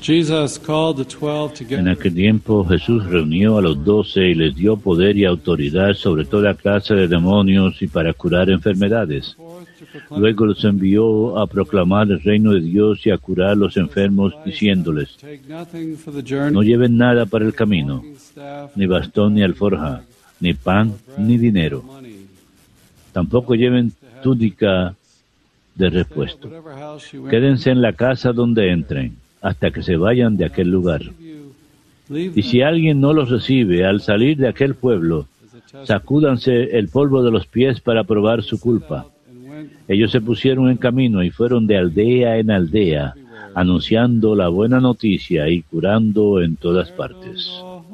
En aquel tiempo Jesús reunió a los 12 y les dio poder y autoridad sobre toda clase de demonios y para curar enfermedades. Luego los envió a proclamar el reino de Dios y a curar a los enfermos, diciéndoles: no lleven nada para el camino, ni bastón ni alforja, ni pan ni dinero. Tampoco lleven túnica de repuesto. Quédense en la casa donde entren, hasta que se vayan de aquel lugar. Y si alguien no los recibe al salir de aquel pueblo, sacúdanse el polvo de los pies para probar su culpa. Ellos se pusieron en camino y fueron de aldea en aldea, anunciando la buena noticia y curando en todas partes.